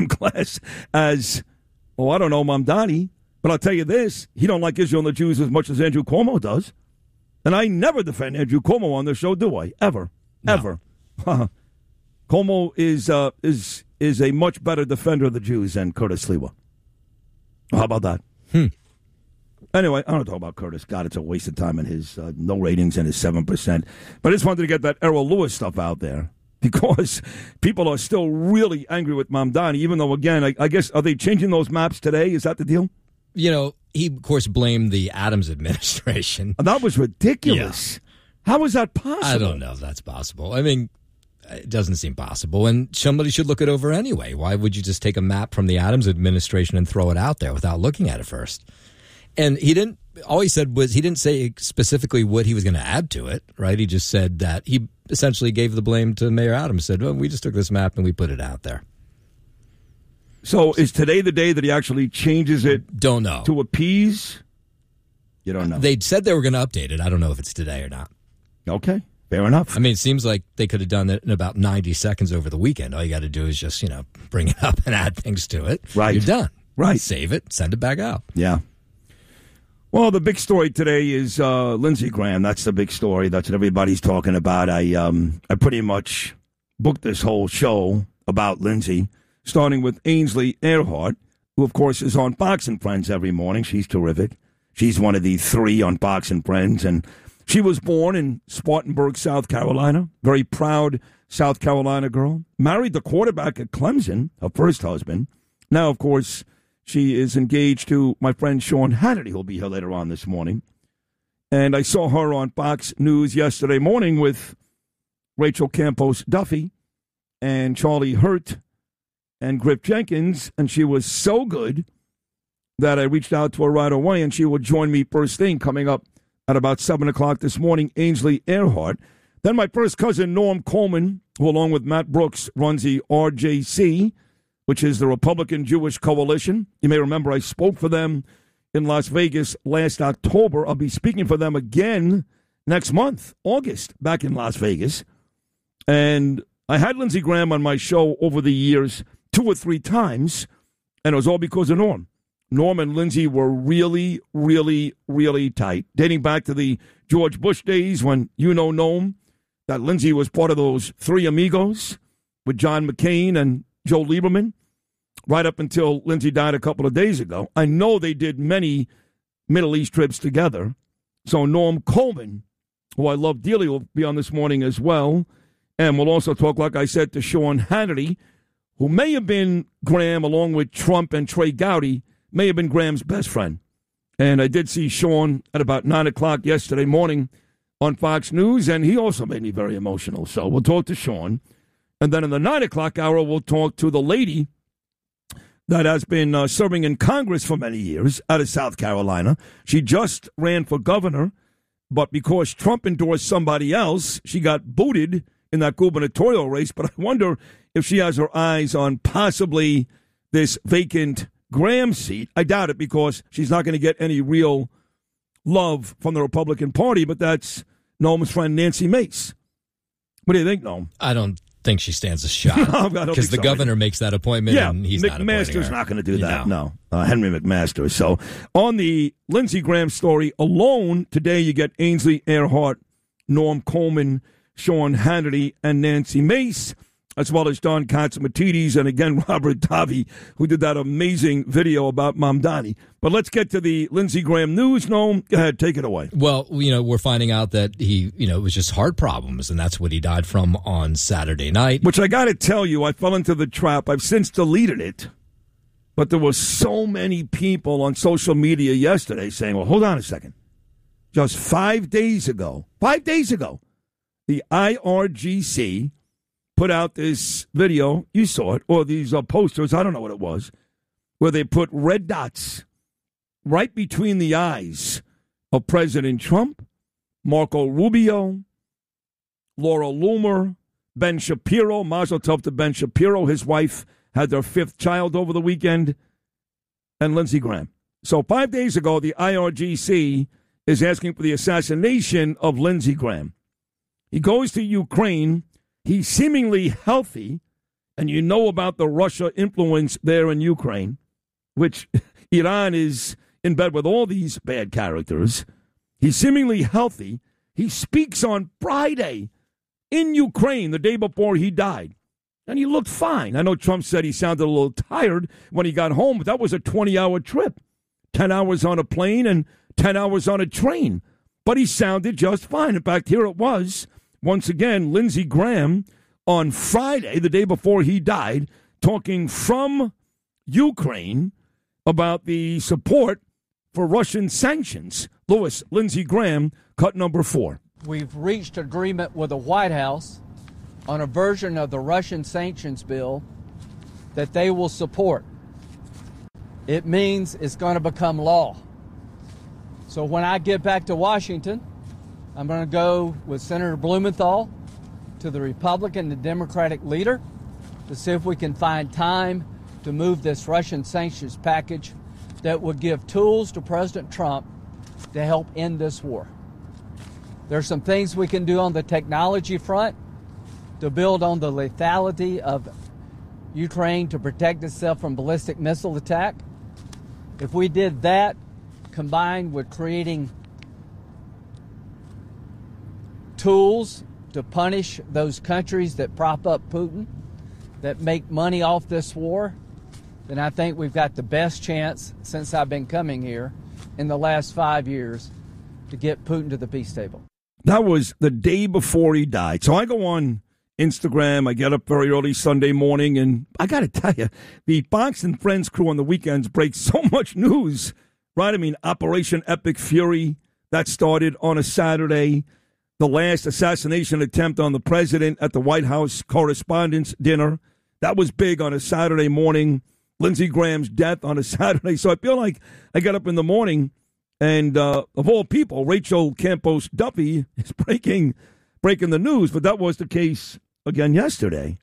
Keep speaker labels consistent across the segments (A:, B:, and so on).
A: same class as, I don't know, Mamdani. But I'll tell you this, he don't like Israel and the Jews as much as Andrew Cuomo does. And I never defend Andrew Cuomo on this show, do I? Ever. No. Ever. Cuomo is a much better defender of the Jews than Curtis Sliwa. How about that? Anyway, I don't talk about Curtis. God, it's a waste of time and his no ratings and his 7%. But I just wanted to get that Errol Lewis stuff out there because people are still really angry with Mamdani, even though, again, I guess, are they changing those maps today? Is that the deal?
B: You know, he, of course, blamed the Adams administration.
A: That was ridiculous. Yeah. How is that possible?
B: I don't know if that's possible. I mean, it doesn't seem possible. And somebody should look it over anyway. Why would you just take a map from the Adams administration and throw it out there without looking at it first? And he didn't, all he said was, he didn't say specifically what he was going to add to it, right? He just said that he essentially gave the blame to Mayor Adams, said, well, we just took this map and we put it out there.
A: So is today the day that he actually changes it?
B: Don't know.
A: To appease? You don't know.
B: They said they were going to update it. I don't know if it's today or not.
A: Okay, fair enough.
B: I mean, it seems like they could have done it in about 90 seconds over the weekend. All you got to do is just, bring it up and add things to it.
A: Right.
B: You're done.
A: Right.
B: Save it, send it back out.
A: Yeah. Well, the big story today is Lindsey Graham. That's the big story. That's what everybody's talking about. I pretty much booked this whole show about Lindsey, starting with Ainsley Earhart, who, of course, is on Fox and Friends every morning. She's terrific. She's one of the three on Fox and Friends, and she was born in Spartanburg, South Carolina. Very proud South Carolina girl. Married the quarterback at Clemson, her first husband. Now, of course, she is engaged to my friend Sean Hannity, who'll be here later on this morning. And I saw her on Fox News yesterday morning with Rachel Campos Duffy and Charlie Hurt and Griff Jenkins, and she was so good that I reached out to her right away, and she would join me first thing coming up at about 7 o'clock this morning, Ainsley Earhart. Then my first cousin, Norm Coleman, who along with Matt Brooks runs the RJC, which is the Republican Jewish Coalition. You may remember I spoke for them in Las Vegas last October. I'll be speaking for them again next month, August, back in Las Vegas. And I had Lindsey Graham on my show over the years 2 or 3 times, and it was all because of Norm. Norm and Lindsey were really, really, really tight, dating back to the George Bush days when Norm, that Lindsey was part of those 3 amigos with John McCain and Joe Lieberman, right up until Lindsey died a couple of days ago. I know they did many Middle East trips together. So Norm Coleman, who I love dearly, will be on this morning as well. And we'll also talk, like I said, to Sean Hannity, who may have been Graham, along with Trump and Trey Gowdy, may have been Graham's best friend. And I did see Sean at about 9 o'clock yesterday morning on Fox News, and he also made me very emotional. So we'll talk to Sean. And then in the 9 o'clock hour, we'll talk to the lady that has been serving in Congress for many years out of South Carolina. She just ran for governor, but because Trump endorsed somebody else, she got booted in that gubernatorial race. But I wonder if she has her eyes on possibly this vacant Graham seat. I doubt it because she's not going to get any real love from the Republican Party, but that's Noam's friend Nancy Mace. What do you think, Noam?
B: I don't think she stands a shot because the governor makes that appointment and he's not appointing her.
A: McMaster's not going to do that, no. Henry McMaster. So on the Lindsey Graham story alone, today you get Ainsley Earhart, Norm Coleman, Sean Hannity, and Nancy Mace, as well as Don Catsimatidis and, again, Robert Davi, who did that amazing video about Mamdani. But let's get to the Lindsey Graham news. Noam, go ahead, take it away.
B: Well, we're finding out that he, it was just heart problems, and that's what he died from on Saturday night.
A: Which I got to tell you, I fell into the trap. I've since deleted it. But there were so many people on social media yesterday saying, well, hold on a second. Just 5 days ago, the IRGC put out this video, you saw it, or these posters, I don't know what it was, where they put red dots right between the eyes of President Trump, Marco Rubio, Laura Loomer, Ben Shapiro, mazel tov to Ben Shapiro. His wife had their 5th child over the weekend, and Lindsey Graham. So 5 days ago, the IRGC is asking for the assassination of Lindsey Graham. He goes to Ukraine. He's seemingly healthy, and you know about the Russia influence there in Ukraine, which Iran is in bed with all these bad characters. He's seemingly healthy. He speaks on Friday in Ukraine the day before he died, and he looked fine. I know Trump said he sounded a little tired when he got home, but that was a 20-hour trip, 10 hours on a plane and 10 hours on a train. But he sounded just fine. In fact, here it was, once again, Lindsey Graham on Friday, the day before he died, talking from Ukraine about the support for Russian sanctions. Lewis, Lindsey Graham, cut number 4.
C: We've reached agreement with the White House on a version of the Russian sanctions bill that they will support. It means it's going to become law. So when I get back to Washington, I'm going to go with Senator Blumenthal to the Republican and Democratic leader to see if we can find time to move this Russian sanctions package that would give tools to President Trump to help end this war. There are some things we can do on the technology front to build on the lethality of Ukraine to protect itself from ballistic missile attack. If we did that, combined with creating tools to punish those countries that prop up Putin, that make money off this war, then I think we've got the best chance since I've been coming here in the last 5 years to get Putin to the peace table.
A: That was the day before he died. So I go on Instagram. I get up very early Sunday morning, and I got to tell you, the Fox and Friends crew on the weekends breaks so much news, right? I mean, Operation Epic Fury, that started on a Saturday. The last assassination attempt on the president at the White House Correspondents' Dinner, that was big on a Saturday morning. Lindsey Graham's death on a Saturday. So I feel like I get up in the morning, and of all people, Rachel Campos Duffy is breaking the news. But that was the case again yesterday.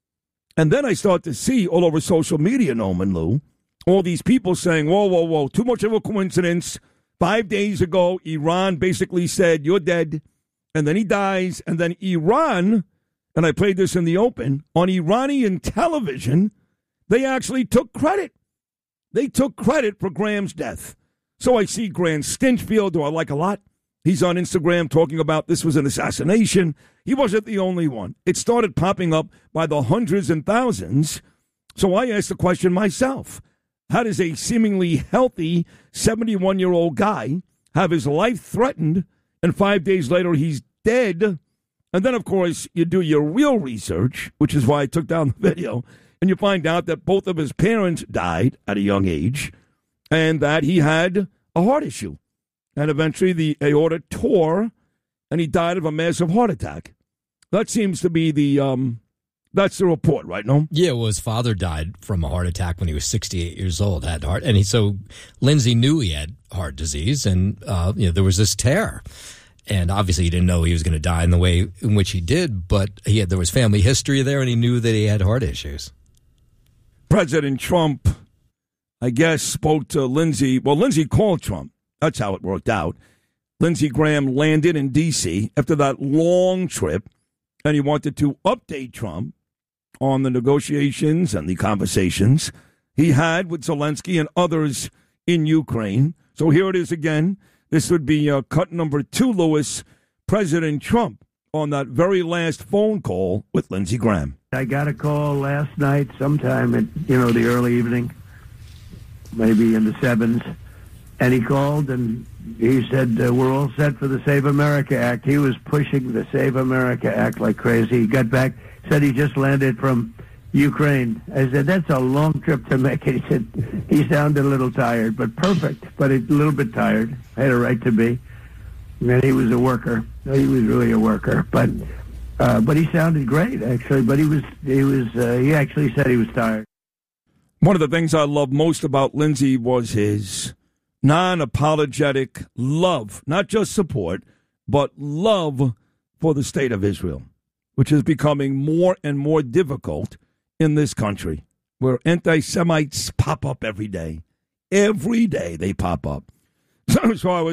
A: And then I start to see all over social media, Noman Lou, all these people saying, whoa, whoa, whoa, too much of a coincidence. 5 days ago, Iran basically said, you're dead. And then he dies. And then Iran, and I played this in the open, on Iranian television, they actually took credit. They took credit for Graham's death. So I see Grant Stinchfield, who I like a lot. He's on Instagram talking about this was an assassination. He wasn't the only one. It started popping up by the hundreds and thousands. So I asked the question myself. How does a seemingly healthy 71-year-old guy have his life threatened, and 5 days later he's dead? And then, of course, you do your real research, which is why I took down the video, and you find out that both of his parents died at a young age and that he had a heart issue. And eventually the aorta tore, and he died of a massive heart attack. That seems to be that's the report, right, no?
B: Yeah, well, his father died from a heart attack when he was 68 years old, had heart. And so Lindsey knew he had heart disease, and there was this tear. And obviously he didn't know he was going to die in the way in which he did, but there was family history there, and he knew that he had heart issues.
A: President Trump, I guess, spoke to Lindsey. Well, Lindsey called Trump. That's how it worked out. Lindsey Graham landed in D.C. after that long trip, and he wanted to update Trump on the negotiations and the conversations he had with Zelensky and others in Ukraine. So here it is again. This would be cut number 2, Lewis, President Trump on that very last phone call with Lindsey Graham.
D: I got a call last night sometime at, the early evening, maybe in the 7s, and he called and he said, we're all set for the Save America Act. He was pushing the Save America Act like crazy. He got back, said he just landed from Ukraine. I said, that's a long trip to make. And he said, he sounded a little tired, but perfect, but a little bit tired. Had a right to be. And he was a worker. He was really a worker, but he sounded great, actually. But he actually said he was tired.
A: One of the things I love most about Lindsey was his non-apologetic love, not just support, but love for the state of Israel, which is becoming more and more difficult in this country, where anti-Semites pop up every day. Every day they pop up. So I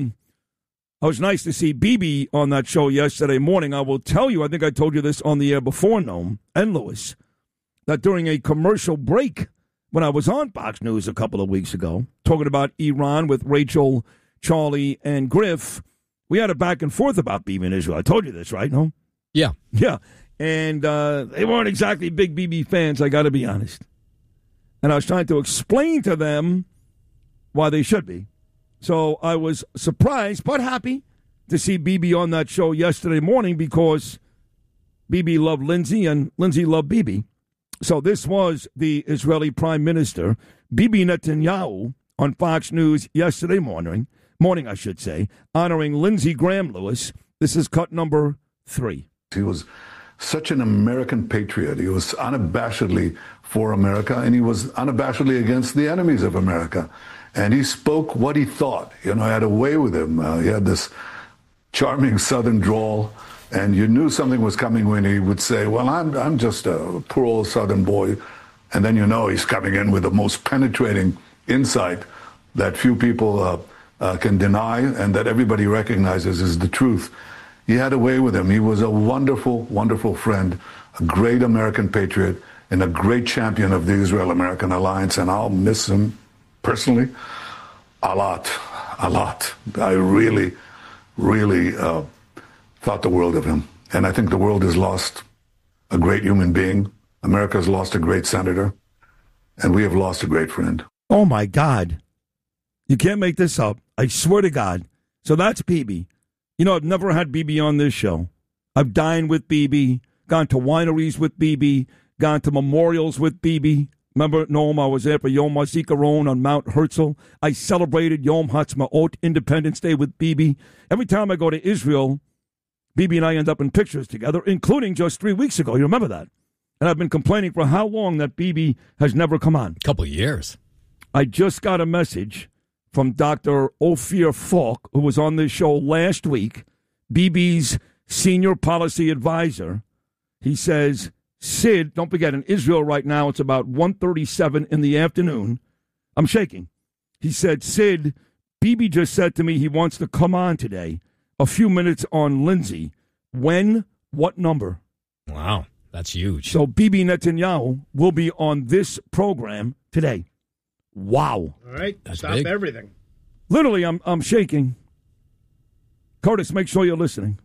A: was nice to see Bibi on that show yesterday morning. I will tell you, I think I told you this on the air before, Noam and Lewis. that during a commercial break when I was on Fox News a couple of weeks ago, talking about Iran with Rachel, Charlie, and Griff, we had a back and forth about Bibi and Israel. I told you this, right? No?
B: Yeah.
A: Yeah. And they weren't exactly big Bibi fans, I got to be honest. And I was trying to explain to them why they should be. So I was surprised but happy to see Bibi on that show yesterday morning because Bibi loved Lindsay and Lindsay loved Bibi. So this was the Israeli Prime Minister, Bibi Netanyahu, on Fox News yesterday morning, honoring Lindsey Graham Lewis. This is cut number 3.
E: He was such an American patriot. He was unabashedly for America, and he was unabashedly against the enemies of America. And he spoke what he thought. You know, I had a way with him. He had this charming Southern drawl, and you knew something was coming when he would say, well, I'm just a poor old Southern boy. And then you know he's coming in with the most penetrating insight that few people can deny and that everybody recognizes is the truth. He had a way with him. He was a wonderful, wonderful friend, a great American patriot, and a great champion of the Israel-American alliance, and I'll miss him personally a lot. I really, really thought the world of him. And I think the world has lost a great human being. America has lost a great senator, and we have lost a great friend.
A: Oh, my God. You can't make this up. I swear to God. So that's Bibi. You know, I've never had Bibi on this show. I've dined with Bibi, gone to wineries with Bibi, gone to memorials with Bibi. Remember, Noam, I was there for Yom HaZikaron on Mount Herzl. I celebrated Yom Ha'atzmaut, Independence Day, with Bibi. Every time I go to Israel, Bibi and I end up in pictures together, including just 3 weeks ago. You remember that? And I've been complaining for how long that Bibi has never come on.
B: A couple of years.
A: I just got a message from Dr. Ophir Falk, who was on this show last week, Bibi's senior policy advisor. He says, Sid, don't forget, in Israel right now, it's about 1:37 in the afternoon. I'm shaking. He said, Sid, Bibi just said to me he wants to come on today. A few minutes on Lindsay. When? What number?
B: Wow, that's huge.
A: So Bibi Netanyahu will be on this program today. Wow.
F: All right,
B: that's
F: stop
B: big.
F: everything.
A: Literally, I'm shaking. Curtis, make sure you're listening.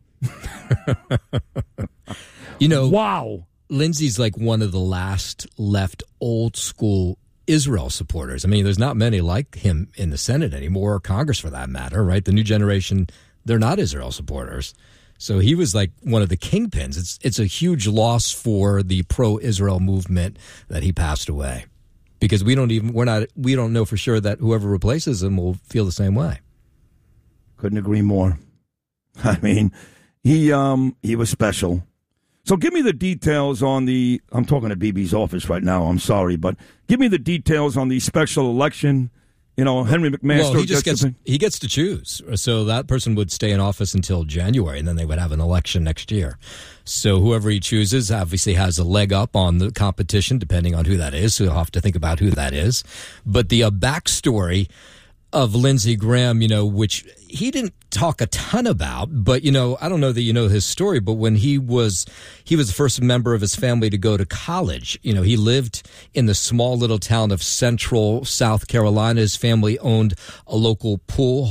B: You know,
A: wow.
B: Lindsay's like one of the last left old school Israel supporters. I mean, there's not many like him in the Senate anymore, or Congress for that matter, right? The new generation, they're not Israel supporters. So he was like one of the kingpins. It's a huge loss for the pro-Israel movement that he passed away. Because we don't know for sure that whoever replaces him will feel the same way.
A: Couldn't agree more. I mean, he was special. So give me the details on I'm talking to Bibi's office right now, I'm sorry, but give me the details on the special election. You know, Henry McMaster.
B: Well, he gets to choose. So that person would stay in office until January, and then they would have an election next year. So whoever he chooses obviously has a leg up on the competition, depending on who that is. So you'll have to think about who that is. But the backstory of Lindsey Graham, you know, which he didn't talk a ton about, but, you know, I don't know that you know his story, but when he was the first member of his family to go to college. You know, he lived in the small little town of Central South Carolina. His family owned a local pool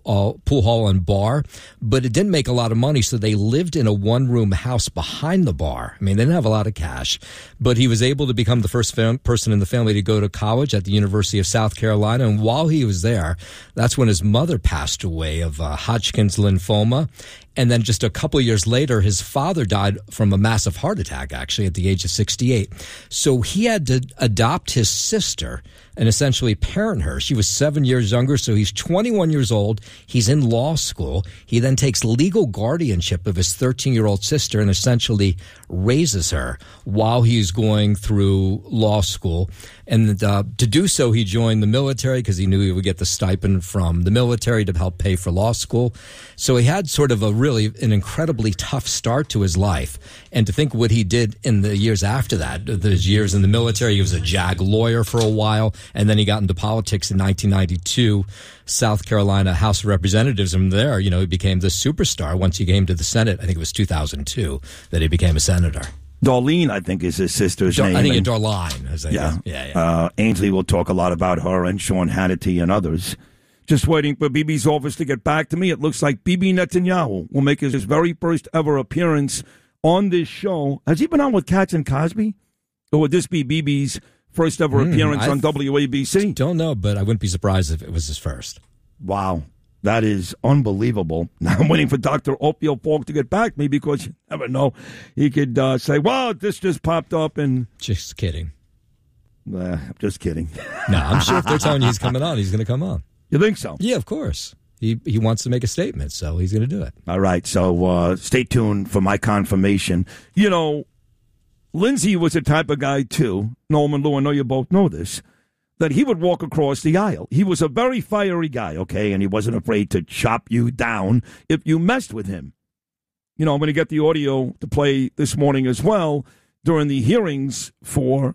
B: hall and bar, but it didn't make a lot of money, so they lived in a one-room house behind the bar. I mean, they didn't have a lot of cash, but he was able to become the first person in the family to go to college at the University of South Carolina, and while he was there, that's when his mother passed away of Hodgkin's lymphoma. And then just a couple of years later, his father died from a massive heart attack, actually, at the age of 68. So he had to adopt his sister and essentially parent her. She was 7 years younger, so he's 21 years old. He's in law school. He then takes legal guardianship of his 13-year-old sister and essentially raises her while he's going through law school. And to do so, he joined the military because he knew he would get the stipend from the military to help pay for law school. So he had sort of an incredibly tough start to his life. And to think what he did in the years after that, those years in the military, he was a JAG lawyer for a while, and then he got into politics in 1992, South Carolina House of Representatives. And from there, you know, he became the superstar once he came to the Senate. I think it was 2002 that he became a senator.
A: Darlene, I think, is his sister's name.
B: I think
A: and-
B: it's Darline.
A: Yeah. Ainsley will talk a lot about her and Sean Hannity and others. Just waiting for Bibi's office to get back to me. It looks like Bibi Netanyahu will make his very first ever appearance on this show. Has he been on with Katz and Cosby? Or would this be Bibi's first ever appearance on WABC?
B: Don't know, but I wouldn't be surprised if it was his first.
A: Wow. That is unbelievable. Now I'm waiting for Dr. Opio Falk to get back to me because you never know. He could say, well, this just popped up and...
B: Just kidding.
A: Just kidding.
B: No, I'm sure if they're telling you he's coming on, he's going to come on.
A: You think so?
B: Yeah, of course. He wants to make a statement, so he's going to do it.
A: All right, so stay tuned for my confirmation. You know, Lindsey was the type of guy, too, Norman, Lou, I know you both know this, that he would walk across the aisle. He was a very fiery guy, okay, and he wasn't afraid to chop you down if you messed with him. You know, I'm going to get the audio to play this morning as well during the hearings for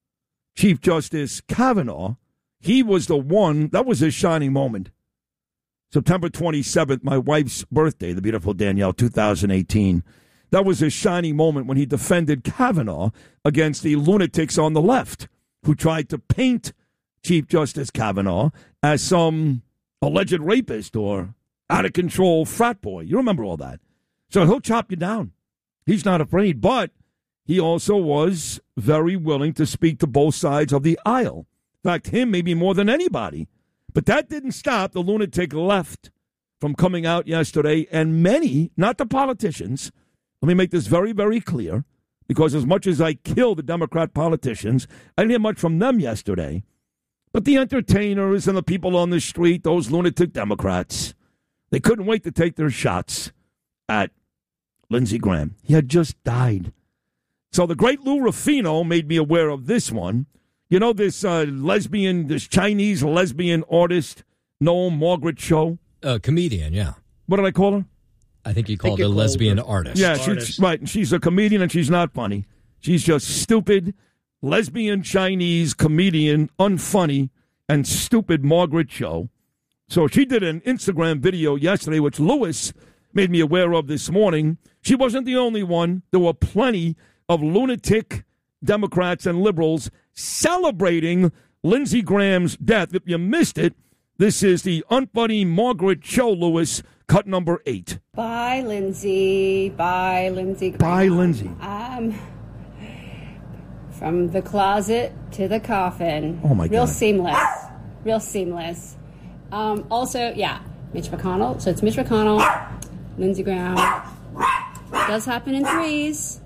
A: Chief Justice Kavanaugh. He was the one, that was his shining moment. September 27th, my wife's birthday, the beautiful Danielle, 2018. That was his shining moment when he defended Kavanaugh against the lunatics on the left who tried to paint Chief Justice Kavanaugh as some alleged rapist or out-of-control frat boy. You remember all that. So he'll chop you down. He's not afraid, but he also was very willing to speak to both sides of the aisle. In fact, him maybe more than anybody. But that didn't stop the lunatic left from coming out yesterday, and many, not the politicians, let me make this very, very clear, because as much as I kill the Democrat politicians, I didn't hear much from them yesterday. But the entertainers and the people on the street, those lunatic Democrats, they couldn't wait to take their shots at Lindsey Graham. He had just died. So the great Lou Ruffino made me aware of this one. You know this this Chinese lesbian artist, Noam Margaret Cho?
B: Comedian, yeah.
A: What did I call her?
B: I think you called her a lesbian artist.
A: Yeah, she's right. And she's a comedian, and she's not funny. She's just stupid, lesbian Chinese comedian, unfunny, and stupid Margaret Cho. So she did an Instagram video yesterday, which Lewis made me aware of this morning. She wasn't the only one. There were plenty of lunatic Democrats and liberals celebrating Lindsey Graham's death. If you missed it, this is the unfunny Margaret Cho, Lewis, cut number 8.
F: Bye, Lindsey. Bye, Lindsey Graham.
A: Bye, Lindsey.
F: From the closet to the coffin.
A: Oh, my God.
F: Real seamless. Real seamless. Also, yeah, Mitch McConnell. So it's Mitch McConnell, Lindsey Graham. It does happen in threes.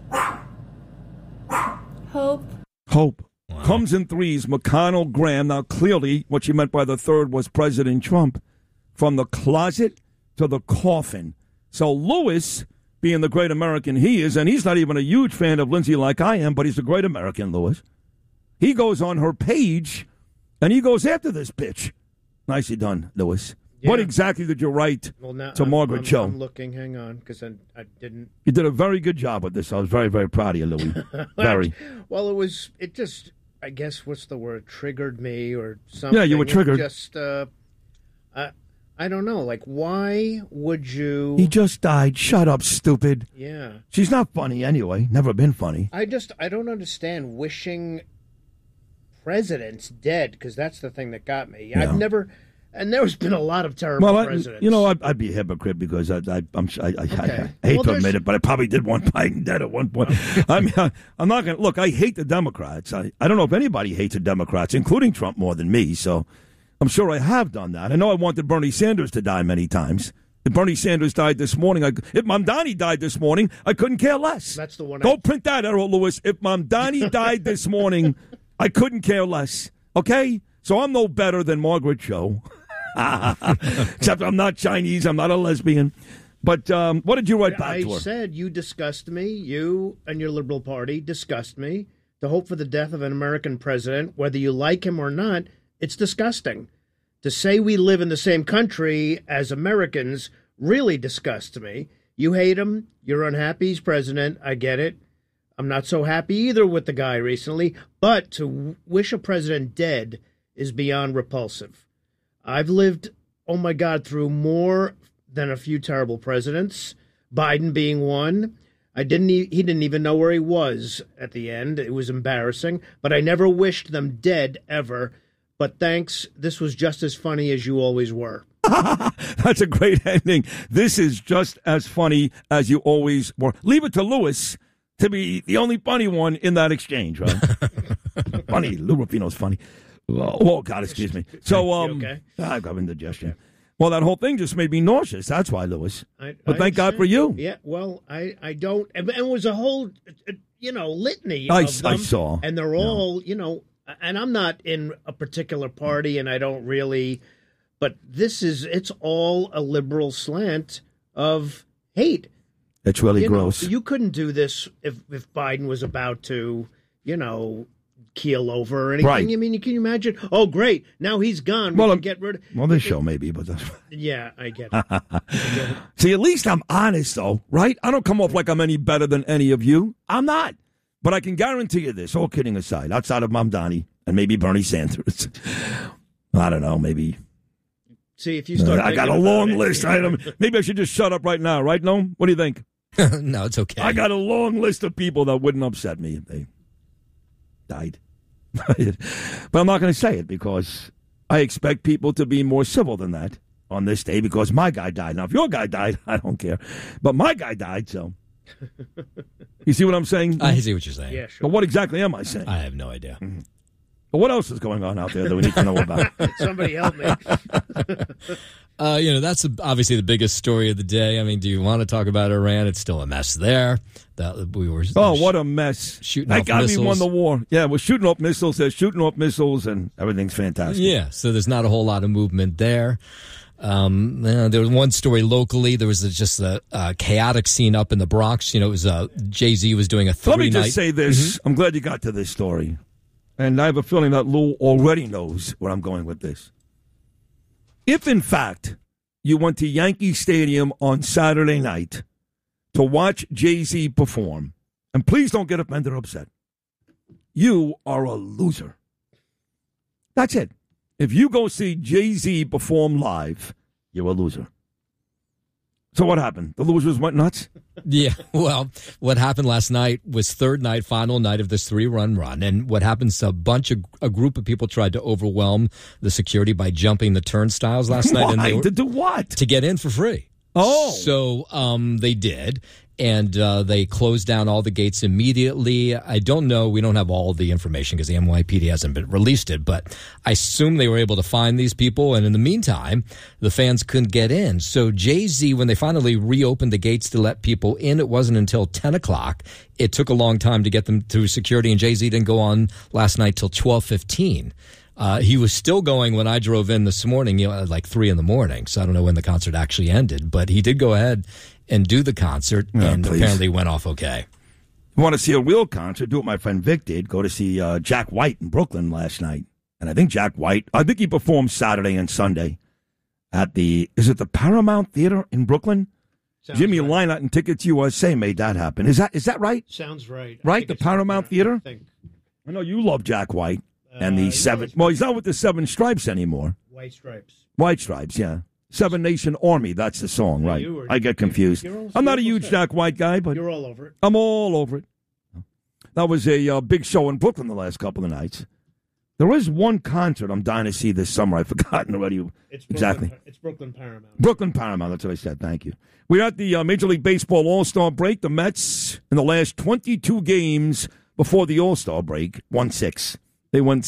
F: Hope.
A: Wow. Comes in threes. McConnell, Graham. Now, clearly, what she meant by the third was President Trump. From the closet to the coffin. So Lewis, being the great American he is, and he's not even a huge fan of Lindsey like I am, but he's a great American, Lewis. He goes on her page, and he goes after this bitch. Nicely done, Lewis. Yeah. What exactly did you write to Margaret Cho?
G: I'm looking. Hang on, because I didn't.
A: You did a very good job with this. I was very, very proud of you, Louis. Very.
G: Well, it just, I guess, what's the word? Triggered me or something.
A: Yeah, you were triggered.
G: I don't know. Like, why would you?
A: He just died. Shut up, stupid.
G: Yeah.
A: She's not funny anyway. Never been funny.
G: I don't understand wishing presidents dead, because that's the thing that got me.
A: Yeah.
G: I've never. And there's been a lot of terrible presidents.
A: I'd be a hypocrite because I hate to admit it, but I probably did want Biden dead at one point. I mean, I'm not going to look. I hate the Democrats. I don't know if anybody hates the Democrats, including Trump, more than me. So I'm sure I have done that. I know I wanted Bernie Sanders to die many times. If Bernie Sanders died this morning, if Mamdani died this morning, I couldn't care less.
G: That's the one.
A: Go print that, Errol Lewis. If Mamdani died this morning, I couldn't care less. Okay, so I'm no better than Margaret Cho. Except I'm not Chinese, I'm not a lesbian. But what did you write back to her?
G: I said you disgust me. You and your liberal party disgust me. To hope for the death of an American president, whether you like him or not, it's disgusting. To say we live in the same country as Americans really disgusts me. You hate him. You're unhappy he's president. I get it. I'm not so happy either with the guy recently. But to wish a president dead is beyond repulsive. I've lived, oh my God, through more than a few terrible presidents, Biden being one. He didn't even know where he was at the end. It was embarrassing, but I never wished them dead ever. But thanks, this was just as funny as you always were.
A: That's a great ending. This is just as funny as you always were. Leave it to Lewis to be the only funny one in that exchange, right? Funny. Lou Rufino's funny. Oh, God, excuse me. So,
G: okay?
A: I've got indigestion. Well, that whole thing just made me nauseous. That's why, Lewis. But thank God for you.
G: Yeah, well, I don't. And it was a whole, litany
A: I
G: of them.
A: I saw.
G: And they're all, and I'm not in a particular party, and I don't really, but it's all a liberal slant of hate.
A: It's really gross.
G: You couldn't do this if Biden was about to, keel over or anything.
A: Right.
G: I mean, can you imagine? Oh, great. Now he's gone. We can get rid of...
A: Well, this show maybe, but...
G: Yeah, I get it.
A: See, at least I'm honest, though, right? I don't come off like I'm any better than any of you. I'm not. But I can guarantee you this, all kidding aside, outside of Mamdani and maybe Bernie Sanders. I don't know, maybe...
G: See, if you start
A: I got a long list. Maybe I should just shut up right now, right, Noam? What do you think?
B: No, it's okay.
A: I got a long list of people that wouldn't upset me if they died. But I'm not going to say it because I expect people to be more civil than that on this day because my guy died. Now, if your guy died, I don't care. But my guy died, so. You see what I'm saying?
B: I see what you're saying.
G: Yeah, sure.
A: But what exactly am I saying?
B: I have no idea.
A: Mm-hmm. But what else is going on out there that we need to know about?
G: Somebody help me.
B: That's obviously the biggest story of the day. I mean, do you want to talk about Iran? It's still a mess there.
A: What a mess.
B: Shooting off
A: missiles. We won the war. Yeah, we're shooting off missiles. They're shooting off missiles, and everything's fantastic.
B: Yeah, so there's not a whole lot of movement there. There was one story locally. There was just a chaotic scene up in the Bronx. It was Jay-Z was doing a 3-night.
A: Let me just say this. Mm-hmm. I'm glad you got to this story. And I have a feeling that Lou already knows where I'm going with this. If, in fact, you went to Yankee Stadium on Saturday night to watch Jay-Z perform, and please don't get offended or upset, you are a loser. That's it. If you go see Jay-Z perform live, you're a loser. So what happened? The losers went nuts?
B: Yeah, well, what happened last night was third night, final night of this 3-run run. And what happens, a group of people tried to overwhelm the security by jumping the turnstiles last night.
A: Why?
B: And
A: to do what?
B: To get in for free.
A: Oh.
B: So they did. And they closed down all the gates immediately. I don't know. We don't have all the information because the NYPD hasn't released it. But I assume they were able to find these people. And in the meantime, the fans couldn't get in. So Jay-Z, when they finally reopened the gates to let people in, it wasn't until 10 o'clock. It took a long time to get them through security. And Jay-Z didn't go on last night till 12:15. He was still going when I drove in this morning, at like 3 in the morning. So I don't know when the concert actually ended. But he did go ahead and do the concert, and apparently went off okay.
A: You want to see a real concert? Do what my friend Vic did. Go to see Jack White in Brooklyn last night. And I think he performed Saturday and Sunday at is it the Paramount Theater in Brooklyn?
G: Sounds
A: Jimmy
G: right.
A: Leinart and Tickets USA made that happen. Is that right?
G: Sounds right.
A: Right, the Paramount Theater?
G: I
A: know you love Jack White and the Seven. Well, he's not with the Seven Stripes anymore.
G: White Stripes.
A: White Stripes, yeah. Seven Nation Army, that's the song, right? I get confused. I'm not a huge Jack White guy, but
G: you're all over it.
A: I'm all over it. That was a big show in Brooklyn the last couple of nights. There is one concert I'm dying to see this summer. I've forgotten already. Exactly.
G: It's Brooklyn Paramount.
A: Brooklyn Paramount, that's what I said. Thank you. We're at the Major League Baseball All-Star break. The Mets, in the last 22 games before the All-Star break, won 6. They went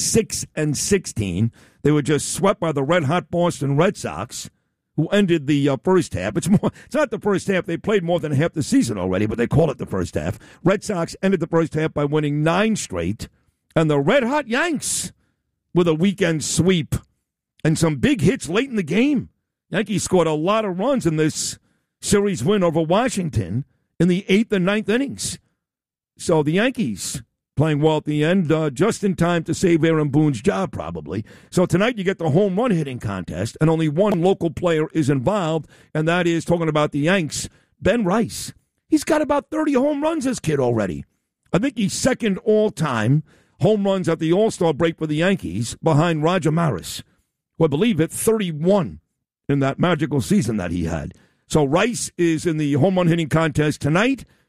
A: 6-16. They were just swept by the red-hot Boston Red Sox, who ended the first half. It's not the first half. They played more than half the season already, but they call it the first half. Red Sox ended the first half by winning 9 straight. And the red-hot Yanks with a weekend sweep and some big hits late in the game. Yankees scored a lot of runs in this series win over Washington in the 8th and 9th innings. So the Yankees playing well at the end, just in time to save Aaron Boone's job, probably. So tonight you get the home run hitting contest, and only one local player is involved, and that is, talking about the Yanks, Ben Rice. He's got about 30 home runs, this kid, already. I think he's second all-time home runs at the All-Star break for the Yankees, behind Roger Maris, who I believe hit 31 in that magical season that he had. So Rice is in the home run hitting contest tonight.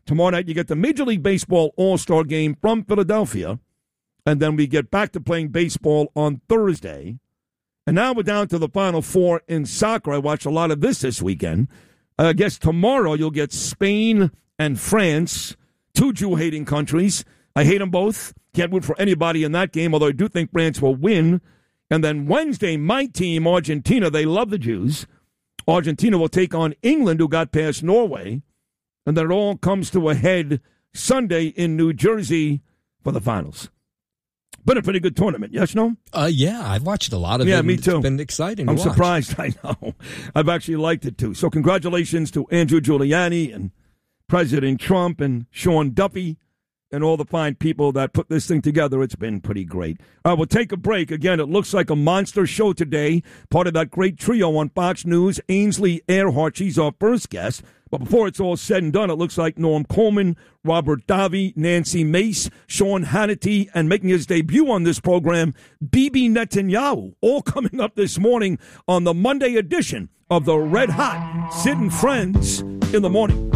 A: Tomorrow night, you get the Major League Baseball All-Star Game from Philadelphia. And then we get back to playing baseball on Thursday. And now we're down to the Final Four in soccer. I watched a lot of this weekend. I guess tomorrow you'll get Spain and France, two Jew-hating countries. I hate them both. Can't root for anybody in that game, although I do think France will win. And then Wednesday, my team, Argentina, they love the Jews. Argentina will take on England, who got past Norway. And then it all comes to a head Sunday in New Jersey for the finals. Been a pretty good tournament, yes, no?
B: Yeah, I've watched a lot of it.
A: Yeah, me too.
B: It's been exciting
A: I'm
B: to watch.
A: surprised, I know. I've actually liked it, too. So congratulations to Andrew Giuliani and President Trump and Sean Duffy and all the fine people that put this thing together. It's been pretty great. We'll take a break. Again, it looks like a monster show today. Part of that great trio on Fox News, Ainsley Earhart. She's our first guest. But before it's all said and done, it looks like Norm Coleman, Robert Davi, Nancy Mace, Sean Hannity, and making his debut on this program, Bibi Netanyahu, all coming up this morning on the Monday edition of the Red Hot Sid and Friends in the Morning.